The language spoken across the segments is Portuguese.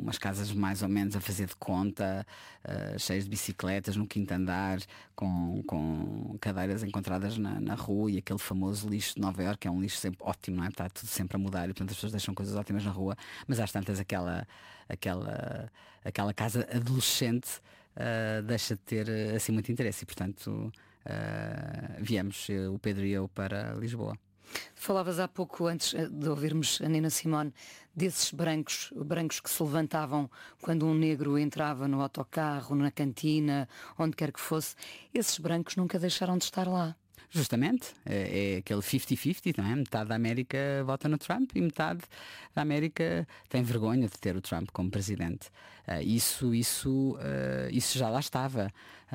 umas casas mais ou menos a fazer de conta, cheias de bicicletas no quinto andar, com cadeiras encontradas na rua, e aquele famoso lixo de Nova Iorque, que é um lixo sempre ótimo, não é? Está tudo sempre a mudar e portanto as pessoas deixam coisas ótimas na rua, mas às tantas aquela casa adolescente deixa de ter assim muito interesse, e portanto viemos, o Pedro e eu, para Lisboa. Falavas há pouco, antes de ouvirmos a Nina Simone, desses brancos que se levantavam quando um negro entrava no autocarro, na cantina, onde quer que fosse. Esses brancos nunca deixaram de estar lá. Justamente, é aquele 50-50, não é? Metade da América vota no Trump e metade da América tem vergonha de ter o Trump como presidente. Isso já lá estava.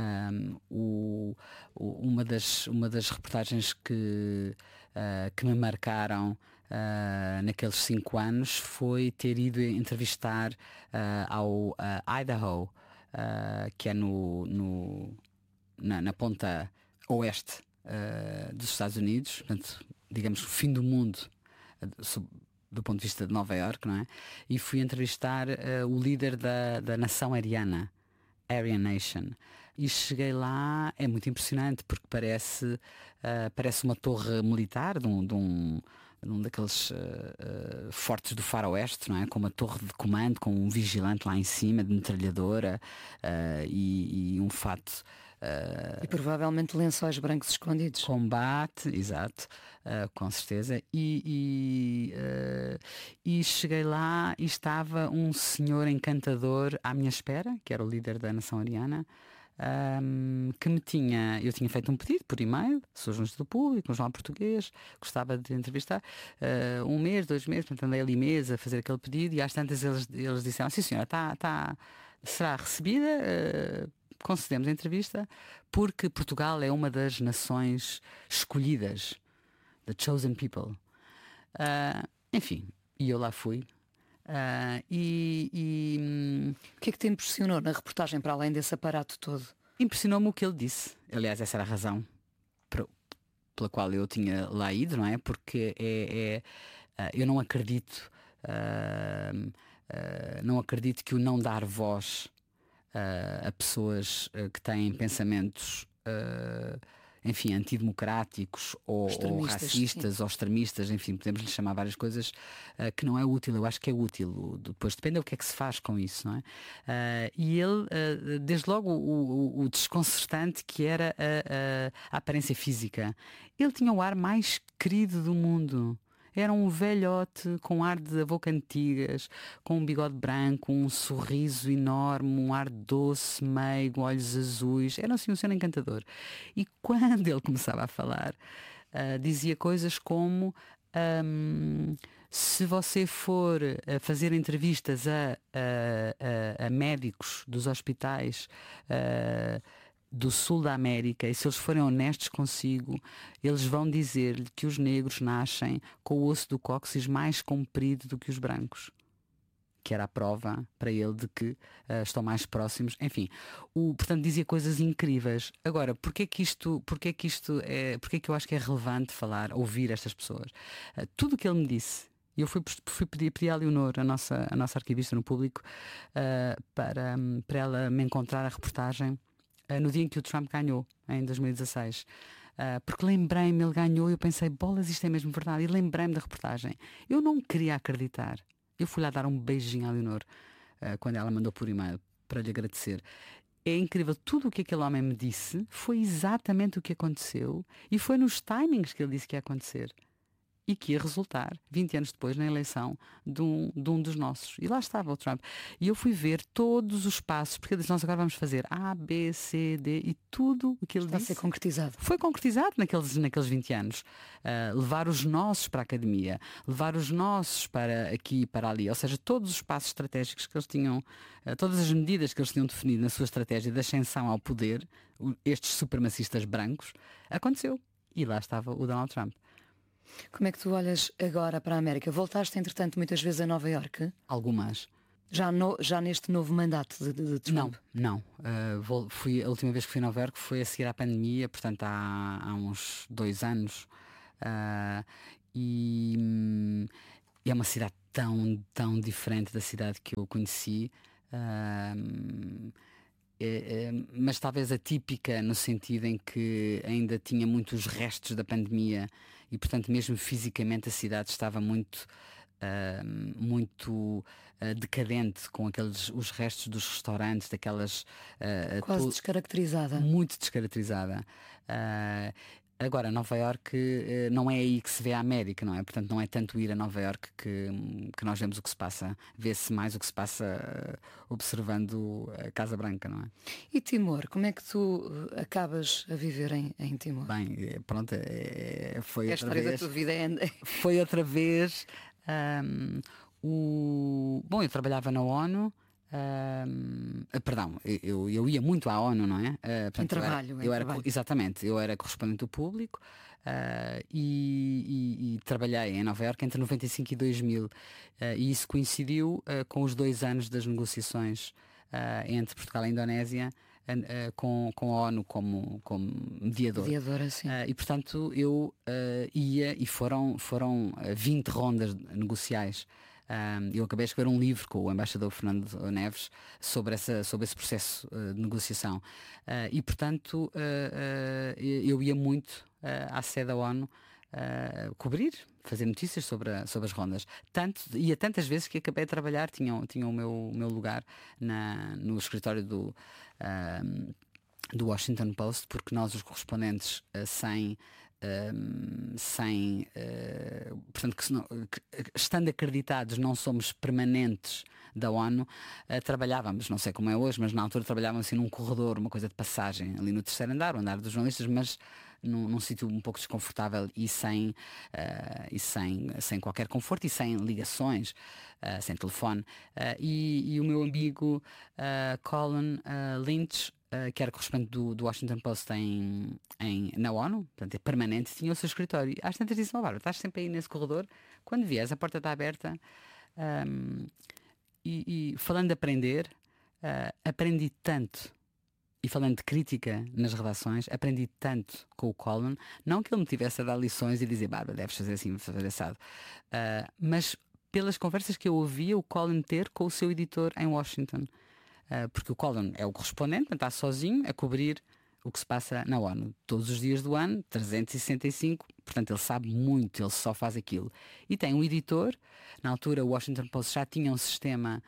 Uma das reportagens que me marcaram naqueles 5 anos foi ter ido entrevistar ao Idaho, que é na ponta oeste dos Estados Unidos, portanto, digamos, o fim do mundo do ponto de vista de Nova Iorque, não é? E fui entrevistar o líder da nação ariana, Aryan Nation, e cheguei lá, é muito impressionante porque parece uma torre militar de um daqueles fortes do faroeste, não é? Com uma torre de comando, com um vigilante lá em cima de metralhadora, e um fato. E provavelmente lençóis brancos escondidos. Combate, exato, com certeza. E cheguei lá e estava um senhor encantador à minha espera, que era o líder da nação ariana, que eu tinha feito um pedido por e-mail, sou jornalista do Público, um jornal português, gostava de entrevistar, 1 mês, 2 meses, portanto andei ali meses a fazer aquele pedido, e às tantas eles disseram: sim senhora, será recebida, concedemos a entrevista, porque Portugal é uma das nações escolhidas, the chosen people. Enfim, e eu lá fui. O que é que te impressionou na reportagem, para além desse aparato todo? Impressionou-me o que ele disse. Aliás, essa era a razão pela qual eu tinha lá ido, não é? Porque eu não acredito que o não dar voz a pessoas que têm pensamentos enfim, antidemocráticos ou racistas, sim, ou extremistas, enfim, podemos lhe chamar várias coisas, que não é útil. Eu acho que é útil. Depois depende do que é que se faz com isso, não é? E ele, desde logo, o desconcertante que era a aparência física. Ele tinha o ar mais querido do mundo. Era um velhote com ar de avô cantigas, com um bigode branco, um sorriso enorme, um ar doce, meigo, olhos azuis. Era assim um senhor encantador. E quando ele começava a falar, dizia coisas como: se você for fazer entrevistas a médicos dos hospitais do sul da América, e se eles forem honestos consigo, eles vão dizer-lhe que os negros nascem com o osso do cóccix mais comprido do que os brancos, que era a prova para ele de que estão mais próximos. Enfim, portanto dizia coisas incríveis. Agora, porquê que eu acho que é relevante ouvir estas pessoas? Tudo o que ele me disse, eu fui pedir à Leonor, a nossa arquivista no Público, para ela me encontrar a reportagem no dia em que o Trump ganhou, em 2016. Porque lembrei-me, ele ganhou, e eu pensei: bolas, isto é mesmo verdade. E lembrei-me da reportagem. Eu não queria acreditar. Eu fui lá dar um beijinho à Leonor, quando ela mandou por e-mail, para lhe agradecer. É incrível, tudo o que aquele homem me disse foi exatamente o que aconteceu, e foi nos timings que ele disse que ia acontecer. E que ia resultar, 20 anos depois, na eleição de um dos nossos. E lá estava o Trump. E eu fui ver todos os passos, porque ele disse: nós agora vamos fazer A, B, C, D, e tudo o que ele disse vai ser concretizado. Foi concretizado naqueles 20 anos. Levar os nossos para a academia, levar os nossos para aqui e para ali. Ou seja, todos os passos estratégicos que eles tinham, todas as medidas que eles tinham definido na sua estratégia de ascensão ao poder, estes supremacistas brancos, aconteceu. E lá estava o Donald Trump. Como é que tu olhas agora para a América? Voltaste, entretanto, muitas vezes a Nova Iorque? Algumas. Já neste novo mandato de Trump? Não. A última vez que fui a Nova Iorque foi a seguir à pandemia, portanto há uns 2 anos. E é uma cidade tão diferente da cidade que eu conheci. Mas talvez atípica no sentido em que ainda tinha muitos restos da pandemia e, portanto, mesmo fisicamente a cidade estava muito decadente, com os restos dos restaurantes, daquelas quase descaracterizada. Muito descaracterizada. Agora, Nova Iorque não é aí que se vê a América, não é? Portanto, não é tanto ir a Nova Iorque que nós vemos o que se passa, vê-se mais o que se passa observando a Casa Branca, não é? E Timor, como é que tu acabas a viver em Timor? Bem, pronto, foi a outra história vez. Da tua vida Foi outra vez. Bom, eu trabalhava na ONU. Perdão, eu ia muito à ONU, não é? Portanto, em trabalho. Exatamente, eu era correspondente do público e trabalhei em Nova Iorque entre 95 e 2000 e isso coincidiu com os 2 anos das negociações entre Portugal e a Indonésia com a ONU como mediador. Mediadora, sim. E portanto eu ia e foram 20 rondas negociais. Eu acabei de escrever um livro com o embaixador Fernando Neves sobre esse processo de negociação e portanto eu ia muito à sede da ONU fazer notícias sobre as rondas. Ia tantas vezes que acabei de trabalhar, tinha o meu lugar no escritório do Washington Post, porque nós os correspondentes portanto, estando acreditados, não somos permanentes da ONU, trabalhávamos, não sei como é hoje, mas na altura trabalhávamos assim num corredor, uma coisa de passagem, ali no 3º andar, o andar dos jornalistas, mas num sítio um pouco desconfortável e sem qualquer conforto e sem ligações, sem telefone. E o meu amigo Colin Lynch, que era correspondente do Washington Post na ONU, portanto é permanente, tinha o seu escritório. Às tantas disse: Bárbara, estás sempre aí nesse corredor, quando vieres, a porta está aberta. E falando de aprender, aprendi tanto, e falando de crítica nas redações, aprendi tanto com o Colin, não que ele me tivesse a dar lições e dizer: Bárbara, deves fazer assim, fazer assado, mas pelas conversas que eu ouvia o Colin ter com o seu editor em Washington. Porque o Colin é o correspondente, está sozinho a cobrir o que se passa na ONU todos os dias do ano, 365, portanto ele sabe muito, ele só faz aquilo. E tem um editor, na altura o Washington Post já tinha um sistema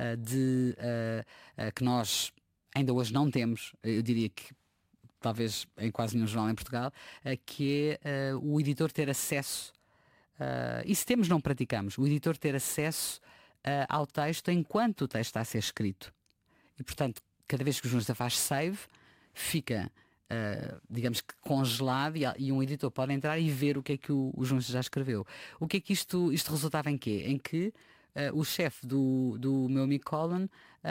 que nós ainda hoje não temos, eu diria que talvez em quase nenhum jornal em Portugal, que é o editor ter acesso, e se temos não praticamos, o editor ter acesso ao texto enquanto o texto está a ser escrito. E, portanto, cada vez que o jornalista faz save, fica, digamos que congelado e um editor pode entrar e ver o que é que o jornalista já escreveu. O que é que isto resultava em quê? Em que o chefe do meu amigo Colin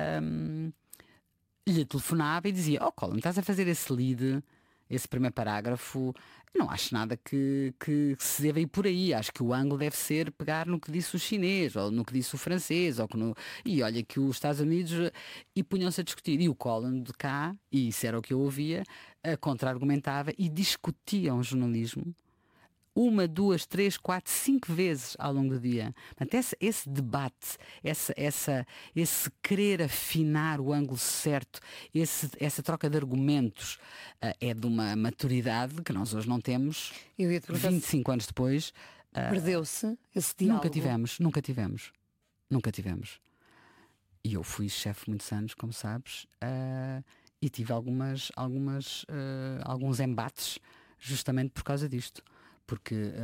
lhe telefonava e dizia: Colin, estás a fazer esse lead, esse primeiro parágrafo, não acho nada que se deva ir por aí. Acho que o ângulo deve ser pegar no que disse o chinês, ou no que disse o francês, e olha que os Estados Unidos, e punham-se a discutir. E o Colin de cá, e isso era o que eu ouvia, contra-argumentava e discutiam jornalismo 1, 2, 3, 4, 5 vezes ao longo do dia. Portanto, esse debate, esse querer afinar o ângulo certo, essa troca de argumentos, é de uma maturidade que nós hoje não temos. 25 anos depois. Perdeu-se esse diálogo? Nunca tivemos. E eu fui chefe muitos anos, como sabes, e tive alguns embates justamente por causa disto. Porque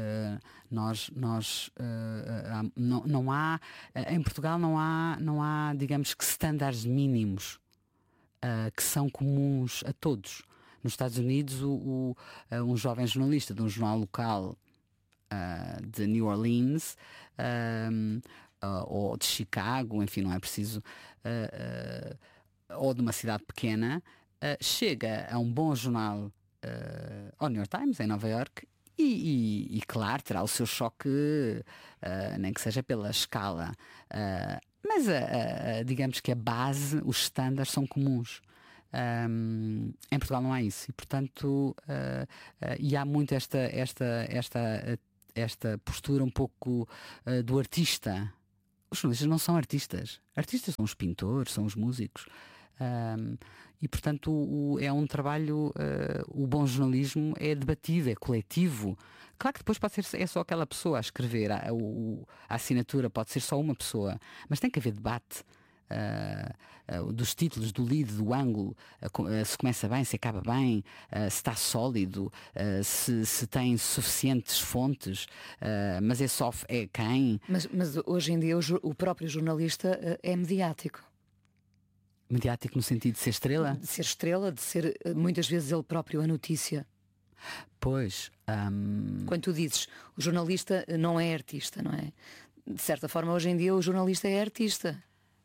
não há em Portugal não há digamos que estándares mínimos que são comuns a todos. Nos Estados Unidos um jovem jornalista de um jornal local de New Orleans ou de Chicago, enfim, não é preciso, ou de uma cidade pequena, chega a um bom jornal, ao New York Times em Nova Iorque. E claro, terá o seu choque, nem que seja pela escala, mas digamos que a base, os estándares são comuns. Em Portugal não há isso e, portanto, e há muito esta postura um pouco do artista Os jornalistas não são artistas. Artistas são os pintores, são os músicos. E portanto é um trabalho, o bom jornalismo é debatido, é coletivo. Claro que depois pode ser só aquela pessoa a escrever, a assinatura pode ser só uma pessoa, mas tem que haver debate. Dos títulos, do lead, do ângulo, se começa bem, se acaba bem, se está sólido, se tem suficientes fontes, mas é quem. Mas hoje em dia o próprio jornalista é mediático. Mediático no sentido de ser estrela? De ser estrela, de ser muitas vezes ele próprio a notícia. Pois. Quando tu dizes o jornalista não é artista, não é? De certa forma, hoje em dia o jornalista é artista.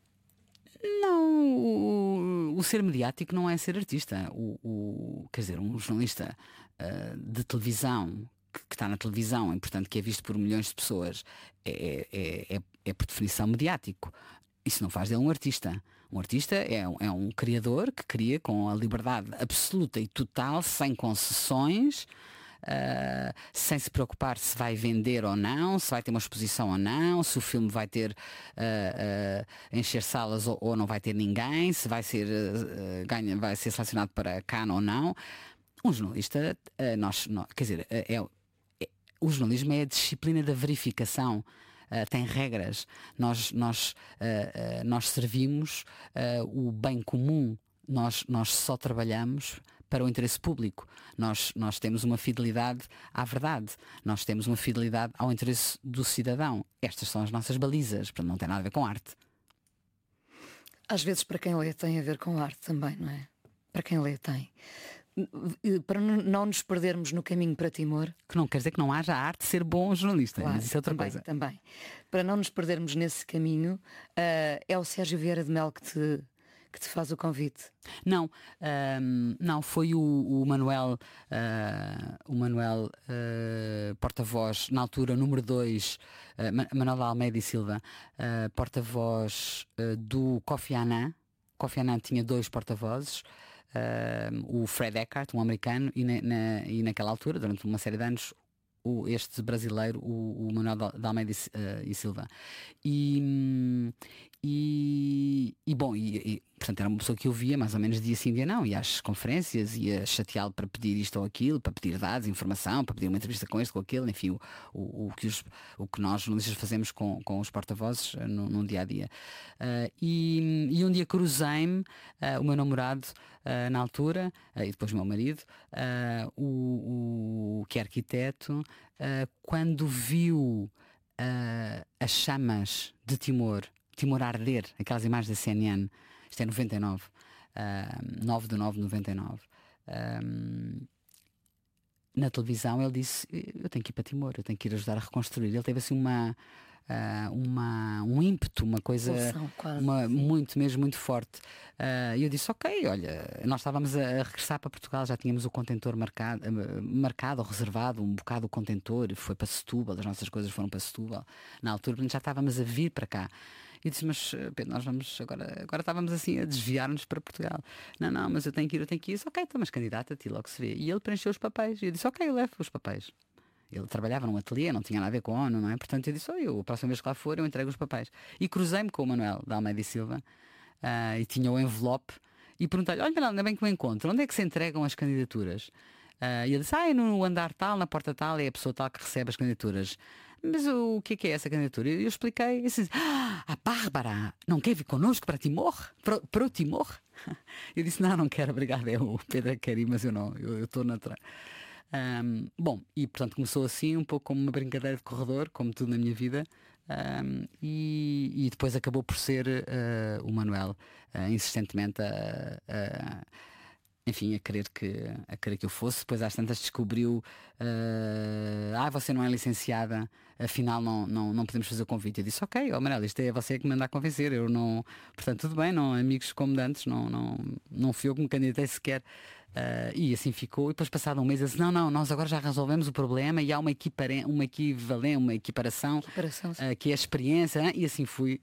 Não, o ser mediático não é ser artista. Quer dizer, um jornalista de televisão que está na televisão e portanto que é visto por milhões de pessoas é por definição mediático. Isso não faz dele um artista. Um artista é um criador que cria com a liberdade absoluta e total, sem concessões, sem se preocupar se vai vender ou não, se vai ter uma exposição ou não, se o filme vai ter encher salas ou não vai ter ninguém, se vai ser vai ser selecionado para Cannes ou não. Um jornalista, quer dizer, o jornalismo é a disciplina da verificação. Tem regras. Nós servimos o bem comum. Nós só trabalhamos para o interesse público. Nós temos uma fidelidade à verdade. Nós temos uma fidelidade ao interesse do cidadão. Estas são as nossas balizas, portanto não tem nada a ver com arte. Às vezes para quem lê tem a ver com arte também, não é? Para quem lê tem. Para não nos perdermos no caminho para Timor. Que não quer dizer que não haja arte de ser bom jornalista, claro, mas isso é outra também, coisa. Também. Para não nos perdermos nesse caminho, é o Sérgio Vieira de Mel que te faz o convite. Não, foi o Manuel, porta-voz, na altura número 2, Manuel de Almeida e Silva, porta-voz do Kofi Annan. Kofi Annan tinha 2 porta-vozes. O Fred Eckhart, um americano, e naquela altura, durante uma série de anos, este brasileiro, o Manuel de Almeida e Silva. Portanto era uma pessoa que eu via mais ou menos dia sim, dia não, ia às conferências, ia chateá-lo para pedir isto ou aquilo, para pedir dados, informação, para pedir uma entrevista com este, com aquele, enfim, o que nós jornalistas fazemos com os porta-vozes no dia a dia. E um dia cruzei-me, o meu namorado na altura, e depois o meu marido, que é arquiteto, quando viu as chamas de Timor a arder, aquelas imagens da CNN, isto é 99, 9/9/99, na televisão, ele disse: eu tenho que ir para Timor, eu tenho que ir ajudar a reconstruir. Ele teve assim um ímpeto, uma coisa muito forte. E eu disse: ok, olha, nós estávamos a regressar para Portugal, já tínhamos o contentor marcado ou reservado, um bocado o contentor, foi para Setúbal, as nossas coisas foram para Setúbal na altura, portanto já estávamos a vir para cá. E disse: mas Pedro, nós vamos agora estávamos assim a desviar-nos para Portugal. Não, mas eu tenho que ir. Disse: ok, então, mas candidata-te, logo se vê. E ele preencheu os papéis e eu disse: ok, eu levo os papéis. Ele trabalhava num ateliê, não tinha nada a ver com a ONU, não é? Portanto eu disse: a próxima vez que lá for eu entrego os papéis. E cruzei-me com o Manuel de Almeida e Silva, e tinha o envelope, e perguntei-lhe: olha, Manuel, ainda bem que me encontro, onde é que se entregam as candidaturas? E ele disse: é no andar tal, na porta tal, é a pessoa tal que recebe as candidaturas. Mas o que é essa candidatura? Eu expliquei, e disse: a Bárbara não quer vir connosco para Timor? Para o Timor? Eu disse: não quero, obrigado, é o Pedro que quer ir, mas eu não, eu estou na bom, e portanto começou assim um pouco como uma brincadeira de corredor, como tudo na minha vida, e depois acabou por ser o Manuel insistentemente enfim, a querer que eu fosse. Depois às tantas descobriu: você não é licenciada, afinal não podemos fazer o convite. Eu disse: ok, Manuel, isto é você que me anda a convencer, eu não, portanto tudo bem, não, amigos como dantes, não fui eu que me candidatei sequer. E assim ficou. E depois passado um mês eu disse: não, nós agora já resolvemos o problema e há uma equiparação que é a experiência, e assim fui.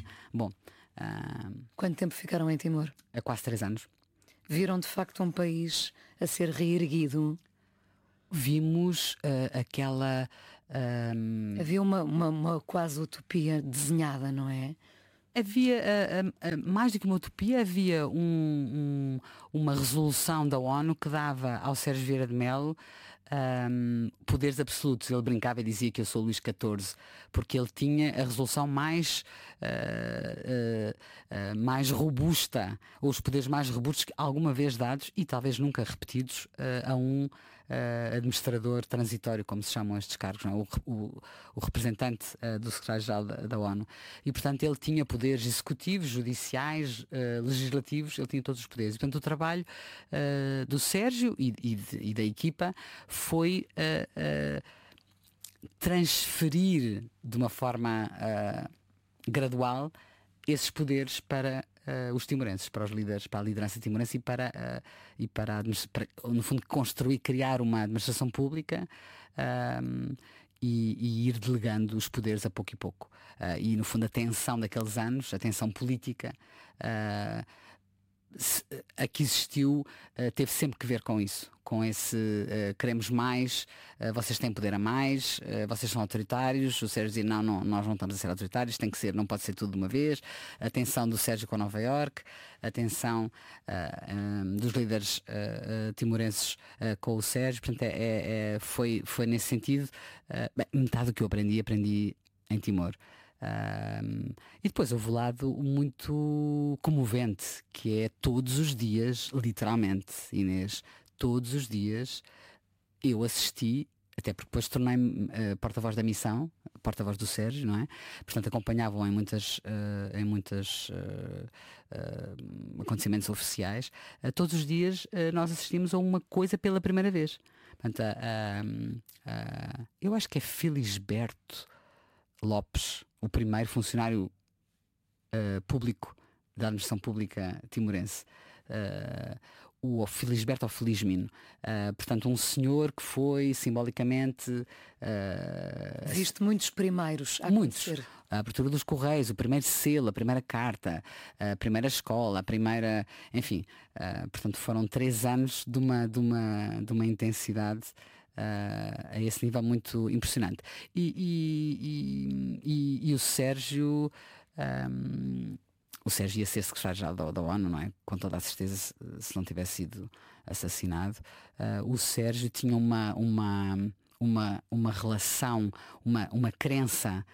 Quanto tempo ficaram em Timor? Há quase 3 anos. Viram de facto um país a ser reerguido? Vimos Havia uma quase utopia desenhada, não é? Havia, mais do que uma utopia, havia uma resolução da ONU que dava ao Sérgio Vieira de Mello poderes absolutos. Ele brincava e dizia que eu sou Luís XIV, porque ele tinha a resolução mais robusta, ou os poderes mais robustos alguma vez dados e talvez nunca repetidos a um administrador transitório, como se chamam estes cargos, não é? O representante do secretário-geral da ONU. E portanto ele tinha poderes executivos, judiciais, legislativos, ele tinha todos os poderes. E portanto o trabalho do Sérgio e da equipa foi transferir de uma forma gradual esses poderes para os timorenses, para os líderes, para a liderança timorense para no fundo construir, criar uma administração pública e ir delegando os poderes a pouco e pouco. E no fundo a tensão daqueles anos, a tensão política a que existiu teve sempre que ver com isso, com esse queremos mais, vocês têm poder a mais, vocês são autoritários. O Sérgio dizia não, nós não estamos a ser autoritários, tem que ser, não pode ser tudo de uma vez. A tensão do Sérgio com Nova Iorque, a tensão dos líderes timorenses com o Sérgio. Portanto, foi nesse sentido. Metade do que eu aprendi em Timor. E depois houve o lado muito comovente, que é todos os dias, literalmente, Inês, todos os dias eu assisti, até porque depois tornei-me porta-voz da missão, porta-voz do Sérgio, não é? Portanto, acompanhavam em muitas acontecimentos oficiais. Todos os dias nós assistimos a uma coisa pela primeira vez. Portanto, eu acho que é Felisberto Lopes, o primeiro funcionário público da administração pública timorense, o Felisberto ou Felismino, portanto um senhor que foi simbolicamente viste muitos primeiros a acontecer. Muitos. A abertura dos Correios, o primeiro selo, a primeira carta, a primeira escola, a primeira, enfim, portanto foram 3 anos de uma intensidade a esse nível muito impressionante. E o Sérgio ia ser secretário-geral da ONU, não é? Com toda a certeza, se não tivesse sido assassinado. O Sérgio tinha uma relação, uma crença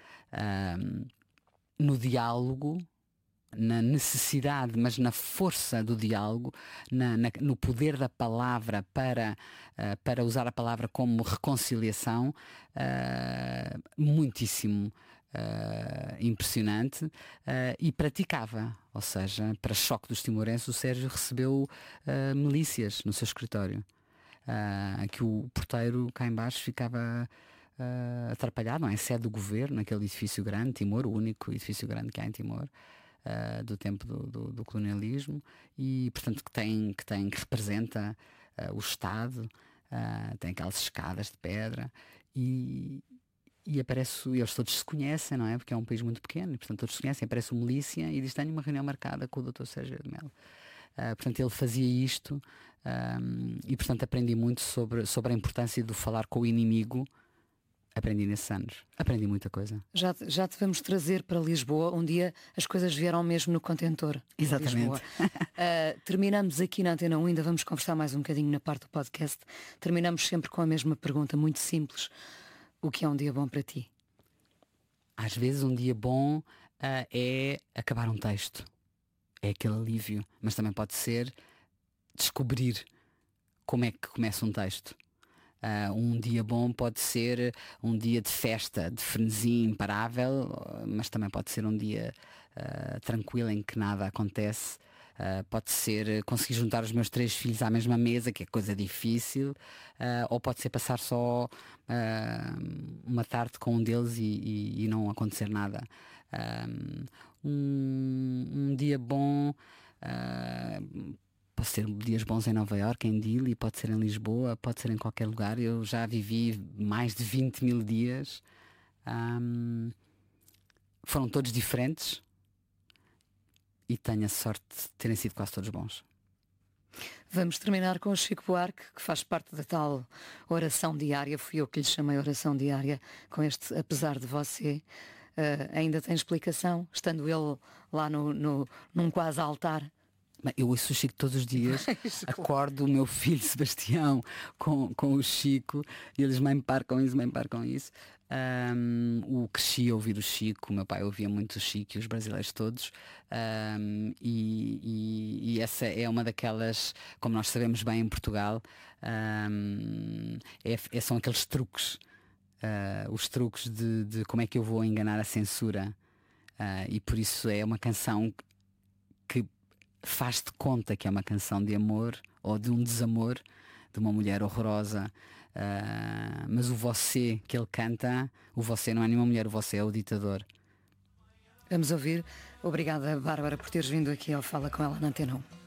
no diálogo, na necessidade, mas na força do diálogo, no poder da palavra para usar a palavra como reconciliação, muitíssimo impressionante, e praticava, ou seja, para choque dos timorenses, o Sérgio recebeu milícias no seu escritório, que o porteiro cá em baixo ficava atrapalhado, não é? Sede do governo, naquele edifício grande, Timor, o único edifício grande que há em Timor, do tempo do colonialismo, e portanto que representa o Estado, tem aquelas escadas de pedra e aparece, eles todos se conhecem, não é? Porque é um país muito pequeno e portanto todos se conhecem. Aparece o milícia e diz: tenho uma reunião marcada com o Dr. Sérgio de Mello. Portanto ele fazia isto, e portanto aprendi muito sobre a importância de falar com o inimigo. Aprendi nesses anos. Aprendi muita coisa. Já te vamos trazer para Lisboa. Um dia as coisas vieram mesmo no contentor. Exatamente. Terminamos aqui na Antena 1. Ainda vamos conversar mais um bocadinho na parte do podcast. Terminamos sempre com a mesma pergunta, muito simples. O que é um dia bom para ti? Às vezes um dia bom é acabar um texto. É aquele alívio. Mas também pode ser descobrir como é que começa um texto. Um dia bom pode ser um dia de festa, de frenesi imparável, mas também pode ser um dia tranquilo em que nada acontece. Pode ser conseguir juntar os meus 3 filhos à mesma mesa, que é coisa difícil, ou pode ser passar só uma tarde com um deles e não acontecer nada. Um dia bom pode ser dias bons em Nova Iorque, em Dili, pode ser em Lisboa, pode ser em qualquer lugar. Eu já vivi mais de 20.000 dias. Foram todos diferentes e tenho a sorte de terem sido quase todos bons. Vamos terminar com o Chico Buarque, que faz parte da tal oração diária, fui eu que lhe chamei oração diária, com este apesar de você. Ainda tem explicação, estando ele lá num quase altar? Eu ouço o Chico todos os dias, acordo o meu filho Sebastião com o Chico e eles me emparcam isso. Cresci a ouvir o Chico, o meu pai ouvia muito o Chico e os brasileiros todos. E essa é uma daquelas, como nós sabemos bem em Portugal, são aqueles truques, os truques de como é que eu vou enganar a censura. E por isso é uma canção que faz-te conta que é uma canção de amor ou de um desamor de uma mulher horrorosa, mas o você que ele canta, o você não é nenhuma mulher, o você é o ditador. Vamos ouvir. Obrigada, Bárbara, por teres vindo aqui ao Fala Com Ela na Antena 1.